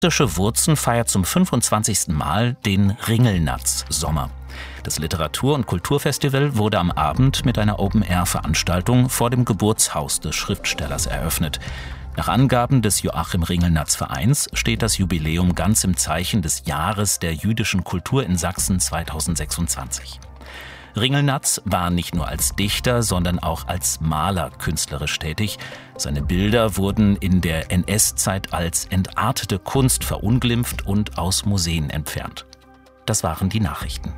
Wurzen feiert zum 25. Mal den Ringelnatz-Sommer. Das Literatur- und Kulturfestival wurde am Abend mit einer Open-Air-Veranstaltung vor dem Geburtshaus des Schriftstellers eröffnet. Nach Angaben des Joachim-Ringelnatz-Vereins steht das Jubiläum ganz im Zeichen des Jahres der jüdischen Kultur in Sachsen 2026. Ringelnatz war nicht nur als Dichter, sondern auch als Maler künstlerisch tätig. Seine Bilder wurden in der NS-Zeit als entartete Kunst verunglimpft und aus Museen entfernt. Das waren die Nachrichten.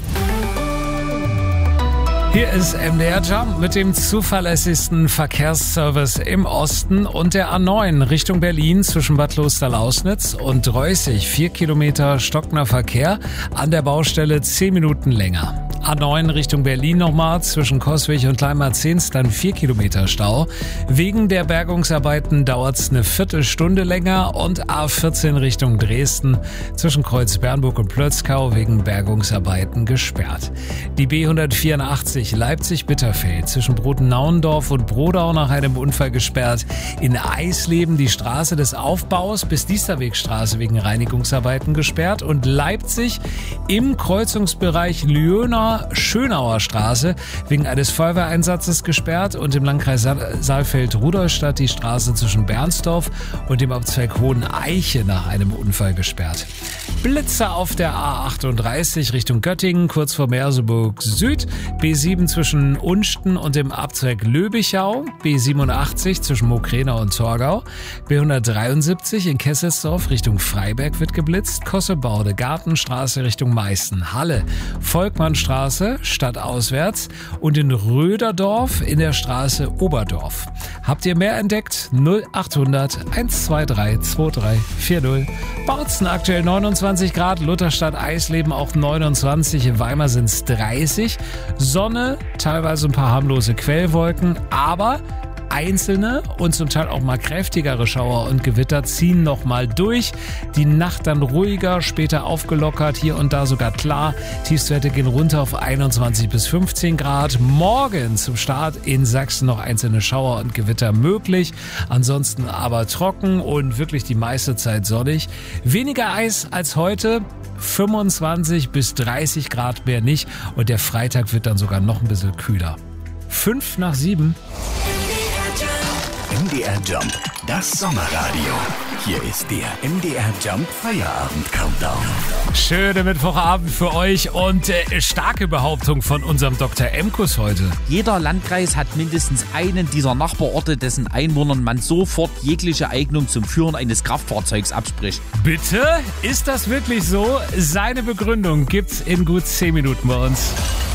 Hier ist MDR Jump mit dem zuverlässigsten Verkehrsservice im Osten und der A9 Richtung Berlin zwischen Bad Klosterlausnitz und Reußig. 4 Kilometer stockender Verkehr, an der Baustelle 10 Minuten länger. A9 Richtung Berlin nochmal, zwischen Coswig und Kleinmarzens dann 4 Kilometer Stau. Wegen der Bergungsarbeiten dauert es eine Viertelstunde länger und A14 Richtung Dresden zwischen Kreuz-Bernburg und Plötzkau wegen Bergungsarbeiten gesperrt. Die B184 Leipzig-Bitterfeld zwischen Brotenauendorf und Brodau nach einem Unfall gesperrt. In Eisleben die Straße des Aufbaus bis Diesterwegstraße wegen Reinigungsarbeiten gesperrt und Leipzig im Kreuzungsbereich Ljöner-Schönauer Straße wegen eines Feuerwehreinsatzes gesperrt und im Landkreis Saalfeld-Rudolstadt die Straße zwischen Bernsdorf und dem Abzweig Hoheneiche nach einem Unfall gesperrt. Blitzer auf der A38 Richtung Göttingen, kurz vor Merseburg Süd, B7 zwischen Unsten und dem Abzweig Löbichau, B87 zwischen Mokrena und Torgau, B173 in Kesselsdorf Richtung Freiberg wird geblitzt, Kossebaude, Gartenstraße Richtung Meißen, Halle, Volkmannstraße stadtauswärts und in Röderdorf in der Straße Oberdorf. Habt ihr mehr entdeckt? 0800 123 2340. Bautzen aktuell 29 Grad, Lutherstadt Eisleben auch 29, in Weimar sind es 30. Sonne, teilweise ein paar harmlose Quellwolken, aber einzelne und zum Teil auch mal kräftigere Schauer und Gewitter ziehen nochmal durch. Die Nacht dann ruhiger, später aufgelockert, hier und da sogar klar. Tiefstwerte gehen runter auf 21 bis 15 Grad. Morgen zum Start in Sachsen noch einzelne Schauer und Gewitter möglich. Ansonsten aber trocken und wirklich die meiste Zeit sonnig. Weniger Eis als heute. 25 bis 30 Grad mehr nicht. Und der Freitag wird dann sogar noch ein bisschen kühler. 5 nach 7. MDR Jump, das Sommerradio. Hier ist der MDR Jump Feierabend Countdown. Schöne Mittwochabend für euch und starke Behauptung von unserem Dr. Emkus heute. Jeder Landkreis hat mindestens einen dieser Nachbarorte, dessen Einwohnern man sofort jegliche Eignung zum Führen eines Kraftfahrzeugs abspricht. Bitte? Ist das wirklich so? Seine Begründung gibt's in gut 10 Minuten bei uns.